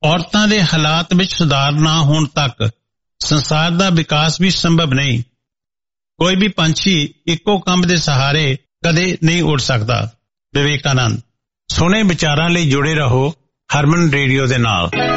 ਔਰਤਾਂ ਦੇ ਹਾਲਾਤ ਵਿੱਚ ਸੁਧਾਰ ਨਾ ਹੋਣ ਤੱਕ ਸੰਸਾਰ ਦਾ ਵਿਕਾਸ ਵੀ ਸੰਭਵ ਨਹੀਂ। ਕੋਈ ਵੀ ਪੰਛੀ ਇੱਕੋ ਖੰਭ ਦੇ ਸਹਾਰੇ ਕਦੇ ਨਹੀਂ ਉੱਡ ਸਕਦਾ। ਵਿਵੇਕਾਨੰਦ। ਸੋਹਣੇ ਵਿਚਾਰਾਂ ਲਈ ਜੁੜੇ ਰਹੋ ਹਰਮਨ ਰੇਡੀਓ ਦੇ ਨਾਲ।